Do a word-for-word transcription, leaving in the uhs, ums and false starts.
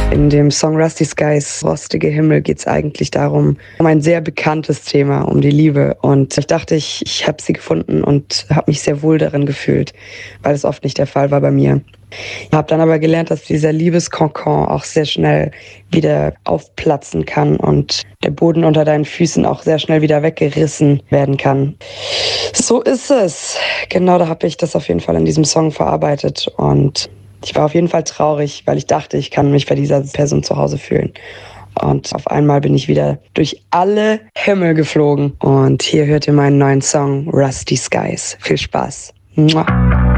In dem Song Rusty Skies, Rostige Himmel, geht es eigentlich darum, um ein sehr bekanntes Thema, um die Liebe. Und ich dachte, ich, ich habe sie gefunden und habe mich sehr wohl darin gefühlt, weil es oft nicht der Fall war bei mir. Ich habe dann aber gelernt, dass dieser Liebeskonkon auch sehr schnell wieder aufplatzen kann und der Boden unter deinen Füßen auch sehr schnell wieder weggerissen werden kann. So ist es. Genau, da habe ich das auf jeden Fall in diesem Song verarbeitet und ich war auf jeden Fall traurig, weil ich dachte, ich kann mich bei dieser Person zu Hause fühlen. Und auf einmal bin ich wieder durch alle Himmel geflogen. Und hier hört ihr meinen neuen Song Rusty Skies. Viel Spaß. Mua.